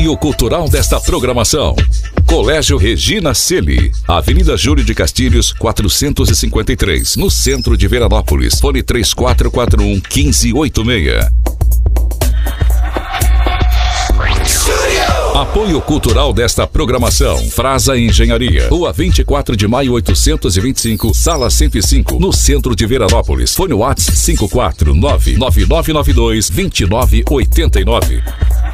E o cultural desta programação. Colégio Regina Celi, Avenida Júlio de Castilhos, 453, no centro de Veranópolis. Fone 3441-1586. Apoio cultural desta programação. Frasa Engenharia, Rua 24 de Maio 825, Sala 105, no centro de Veranópolis. Fone WhatsApp 549-9992-2989.